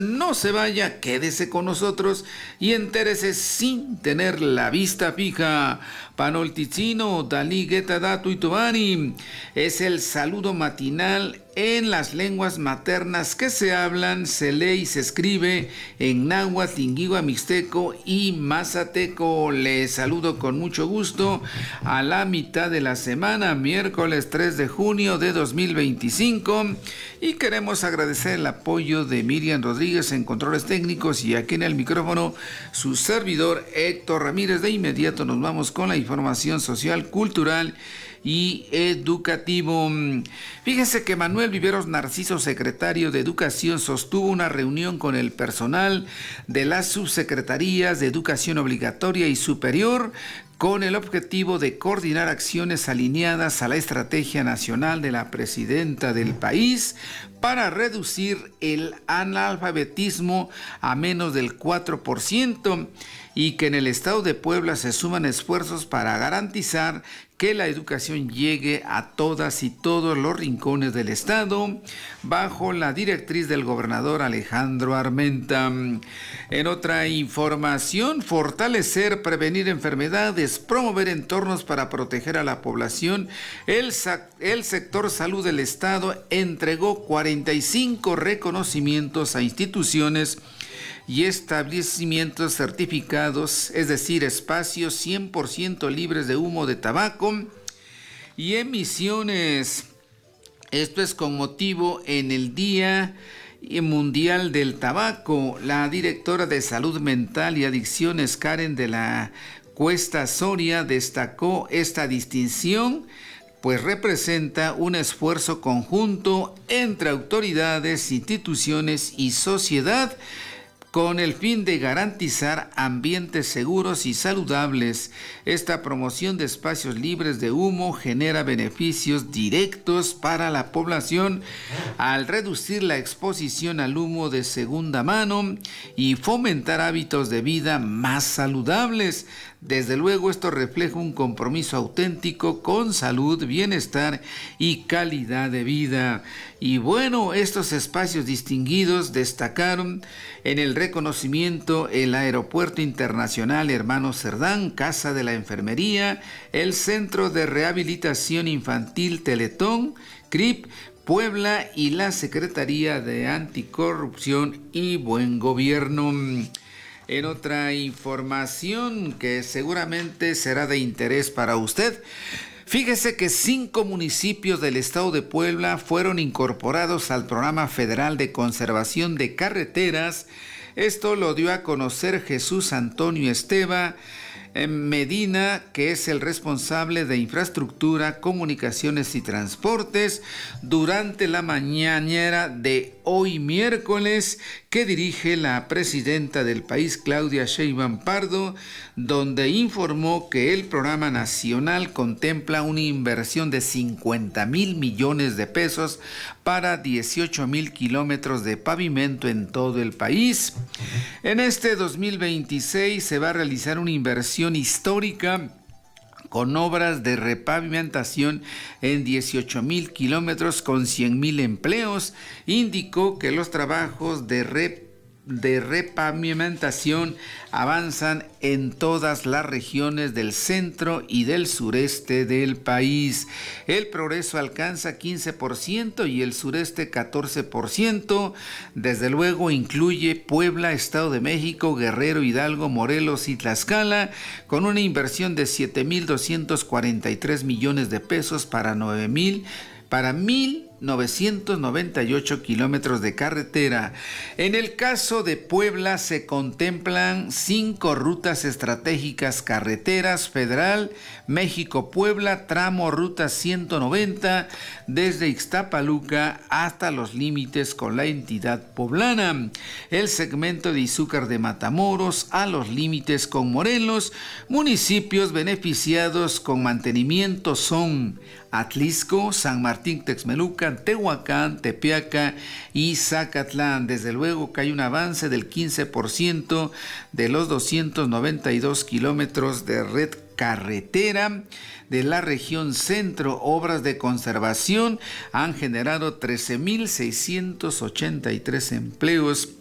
No se vaya, quédese con nosotros y entérese sin tener la vista fija. Panolticino, Dalí, Gueta, Datu y Tubani. Es el saludo matinal en las lenguas maternas que se hablan, se lee y se escribe en náhuatl, inguihua, mixteco y mazateco. Les saludo con mucho gusto a la mitad de la semana, miércoles 3 de junio de 2025, y queremos agradecer el apoyo de Miriam Rodríguez en controles técnicos y aquí en el micrófono su servidor Héctor Ramírez. De inmediato nos vamos con la información social, cultural y educativo. Fíjense que Manuel Viveros Narciso, secretario de Educación, sostuvo una reunión con el personal de las subsecretarías de Educación Obligatoria y Superior con el objetivo de coordinar acciones alineadas a la estrategia nacional de la presidenta del país para reducir el analfabetismo a menos del 4% y que en el estado de Puebla se suman esfuerzos para garantizar que la educación llegue a todas y todos los rincones del estado, bajo la directriz del gobernador Alejandro Armenta. En otra información, fortalecer, prevenir enfermedades, promover entornos para proteger a la población. El sector salud del estado entregó 45 reconocimientos a instituciones y establecimientos certificados, es decir, espacios 100% libres de humo de tabaco y emisiones. Esto es con motivo en el Día Mundial del Tabaco. La directora de Salud Mental y Adicciones, Karen de la Cuesta Soria, destacó esta distinción, pues representa un esfuerzo conjunto entre autoridades, instituciones y sociedad, con el fin de garantizar ambientes seguros y saludables. Esta promoción de espacios libres de humo genera beneficios directos para la población al reducir la exposición al humo de segunda mano y fomentar hábitos de vida más saludables. Desde luego, esto refleja un compromiso auténtico con salud, bienestar y calidad de vida. Y bueno, estos espacios distinguidos destacaron en el reconocimiento el Aeropuerto Internacional Hermano Cerdán, Casa de la Enfermería, el Centro de Rehabilitación Infantil Teletón, CRIP, Puebla y la Secretaría de Anticorrupción y Buen Gobierno. En otra información que seguramente será de interés para usted, fíjese que 5 municipios del estado de Puebla fueron incorporados al Programa Federal de Conservación de Carreteras. Esto lo dio a conocer Jesús Antonio Esteva Medina, que es el responsable de infraestructura, comunicaciones y transportes, durante la mañanera de hoy miércoles que dirige la presidenta del país, Claudia Sheinbaum Pardo, donde informó que el programa nacional contempla una inversión de 50,000 millones de pesos para 18,000 kilómetros de pavimento en todo el país. En este 2026 se va a realizar una inversión histórica con obras de repavimentación en 18,000 kilómetros con 100,000 empleos. Indicó que los trabajos de repavimentación avanzan en todas las regiones del centro y del sureste del país. El progreso alcanza 15% y el sureste 14%. Desde luego incluye Puebla, Estado de México, Guerrero, Hidalgo, Morelos y Tlaxcala, con una inversión de 7,243 millones de pesos para 1,998 kilómetros de carretera. En el caso de Puebla se contemplan 5 rutas estratégicas carreteras federal, México-Puebla, tramo ruta 190, desde Ixtapaluca hasta los límites con la entidad poblana. El segmento de Izúcar de Matamoros a los límites con Morelos. Municipios beneficiados con mantenimiento son Atlisco, San Martín Texmelucan, Tehuacán, Tepeaca y Zacatlán. Desde luego que hay un avance del 15% de los 292 kilómetros de red carretera de la región centro. Obras de conservación han generado 13,683 empleos